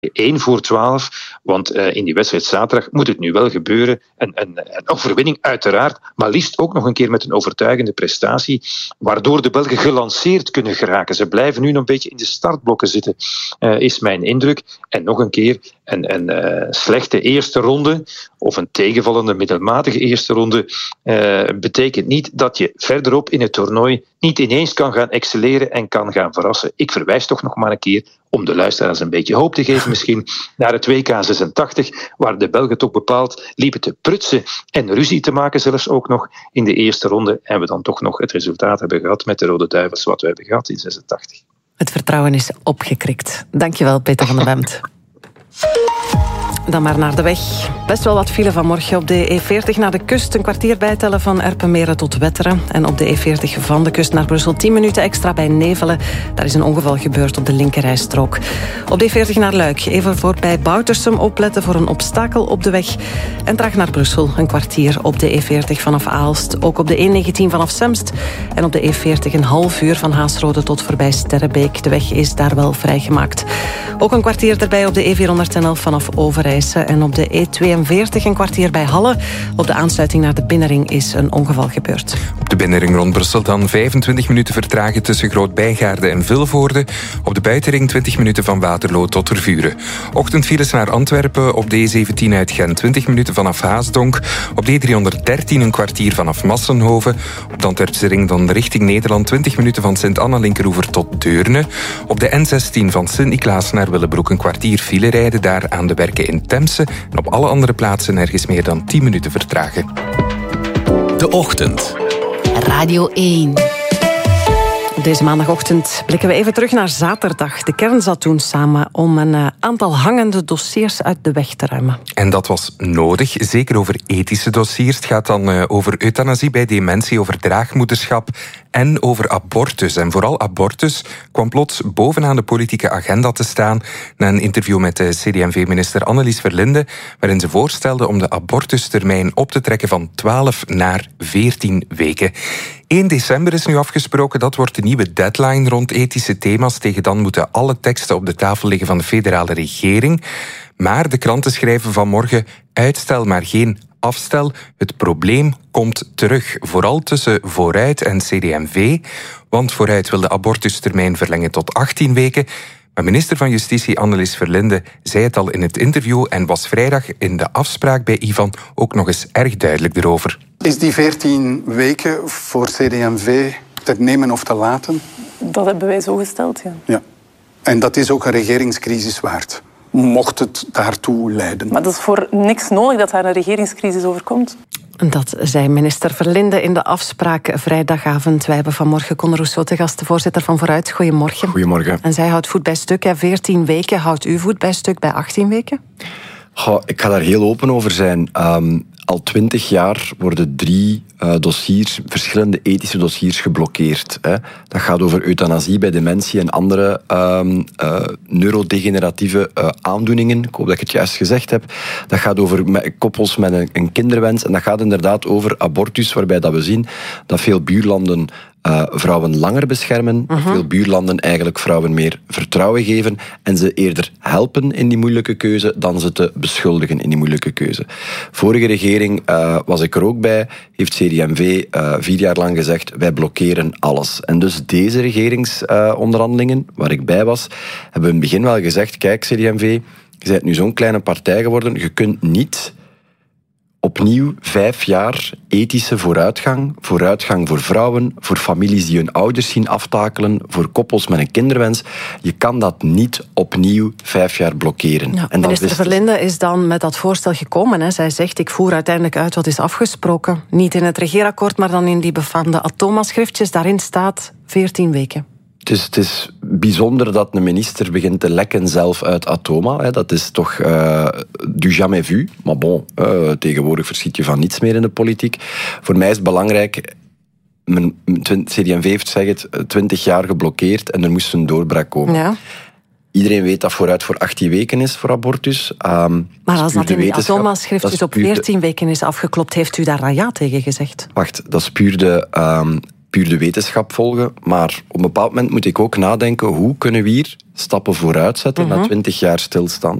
1 voor 12, want in die wedstrijd zaterdag moet het nu wel gebeuren. Een overwinning uiteraard, maar liefst ook nog een keer met een overtuigende prestatie, waardoor de Belgen gelanceerd kunnen geraken. Ze blijven nu nog een beetje in de startblokken zitten, is mijn indruk. En nog een keer, een slechte eerste ronde, of een tegenvallende middelmatige eerste ronde, betekent niet dat je verderop in het toernooi niet ineens kan gaan excelleren en kan gaan verrassen. Ik verwijs toch nog maar een keer, om de luisteraars een beetje hoop te geven misschien, naar het WK 86, waar de Belgen toch bepaald liepen te prutsen en ruzie te maken, zelfs ook nog in de eerste ronde. En we dan toch nog het resultaat hebben gehad met de Rode Duivels, wat we hebben gehad in 86. Het vertrouwen is opgekrikt. Dankjewel, Peter van den Bemt. Dan maar naar de weg. Best wel wat file vanmorgen op de E40 naar de kust. Een kwartier bijtellen van Erpenmeren tot Wetteren. En op de E40 van de kust naar Brussel 10 minuten extra bij Nevelen. Daar is een ongeval gebeurd op de linkerrijstrook. Op de E40 naar Luik. Even voorbij Boutersum opletten voor een obstakel op de weg. En traag naar Brussel. Een kwartier op de E40 vanaf Aalst. Ook op de E19 vanaf Semst. En op de E40 een half uur van Haasrode tot voorbij Sterrebeek. De weg is daar wel vrijgemaakt. Ook een kwartier erbij op de E411 vanaf Overijssel. En op de E42 een kwartier bij Halle. Op de aansluiting naar de binnenring is een ongeval gebeurd. Op de binnenring rond Brussel dan 25 minuten vertragen tussen Groot-Bijgaarde en Vilvoorde. Op de buitenring 20 minuten van Waterloo tot Tervuren. Ochtendfiles naar Antwerpen op de E17 uit Gent 20 minuten vanaf Haasdonk. Op de E313 een kwartier vanaf Massenhoven. Op de Antwerpse ring dan richting Nederland 20 minuten van Sint-Anna-Linkeroever tot Deurne. Op de N16 van Sint-Niklaas naar Willebroek een kwartier file rijden daar aan de werken in Temse. En op alle andere plaatsen nergens meer dan 10 minuten vertragen. De Ochtend. Radio 1. Op deze maandagochtend blikken we even terug naar zaterdag. De kern zat toen samen om een aantal hangende dossiers uit de weg te ruimen. En dat was nodig, zeker over ethische dossiers. Het gaat dan over euthanasie bij dementie, over draagmoederschap en over abortus. En vooral abortus kwam plots bovenaan de politieke agenda te staan na een interview met de CD&V-minister Annelies Verlinde, waarin ze voorstelde om de abortustermijn op te trekken van 12 naar 14 weken. 1 december is nu afgesproken, dat wordt de nieuwe deadline rond ethische thema's. Tegen dan moeten alle teksten op de tafel liggen van de federale regering. Maar de kranten schrijven vanmorgen uitstel maar geen afstel. Het probleem komt terug, vooral tussen Vooruit en CD&V. Want Vooruit wil de abortustermijn verlengen tot 18 weken. Maar minister van Justitie Annelies Verlinde zei het al in het interview en was vrijdag in de afspraak bij Ivan ook nog eens erg duidelijk erover. Is die 14 weken voor CD&V te nemen of te laten? Dat hebben wij zo gesteld, ja. Ja. En dat is ook een regeringscrisis waard, mocht het daartoe leiden. Maar dat is voor niks nodig dat daar een regeringscrisis overkomt. Dat zei minister Verlinde in de afspraak vrijdagavond. Wij hebben vanmorgen Conor Rousseau te gast, de voorzitter van Vooruit. Goedemorgen. Goedemorgen. En zij houdt voet bij stuk. 14 weken. Houdt u voet bij stuk bij 18 weken? Goh, ik ga daar heel open over zijn. Al 20 jaar worden 3 dossiers, verschillende ethische dossiers geblokkeerd. Dat gaat over euthanasie bij dementie en andere neurodegeneratieve aandoeningen. Ik hoop dat ik het juist gezegd heb. Dat gaat over koppels met een kinderwens. En dat gaat inderdaad over abortus, waarbij dat we zien dat veel buurlanden vrouwen langer beschermen, veel buurlanden eigenlijk vrouwen meer vertrouwen geven en ze eerder helpen in die moeilijke keuze dan ze te beschuldigen in die moeilijke keuze. Vorige regering was ik er ook bij, heeft CD&V 4 jaar lang gezegd, wij blokkeren alles. En dus deze regeringsonderhandelingen, waar ik bij was, hebben we in het begin wel gezegd, kijk CD&V, je bent nu zo'n kleine partij geworden, je kunt niet opnieuw 5 jaar ethische vooruitgang voor vrouwen, voor families die hun ouders zien aftakelen, voor koppels met een kinderwens. Je kan dat niet opnieuw 5 jaar blokkeren. Ja, en minister Verlinde is dan met dat voorstel gekomen. Hè. Zij zegt, ik voer uiteindelijk uit wat is afgesproken. Niet in het regeerakkoord, maar dan in die befaamde Atoma-schriftjes. Daarin staat 14 weken. Het is bijzonder dat een minister begint te lekken zelf uit Atoma. Dat is toch du jamais vu. Maar bon, tegenwoordig verschiet je van niets meer in de politiek. Voor mij is het belangrijk, CD&V heeft zeg 20 jaar geblokkeerd en er moest een doorbraak komen. Ja. Iedereen weet dat Vooruit voor 18 weken is voor abortus. Maar als dat in die Atoma-schriftjes op 14 weken is afgeklopt, heeft u daar dan ja tegen gezegd? Wacht, dat is puur de puur de wetenschap volgen, maar op een bepaald moment moet ik ook nadenken, hoe kunnen we hier stappen vooruit zetten na 20 jaar stilstand?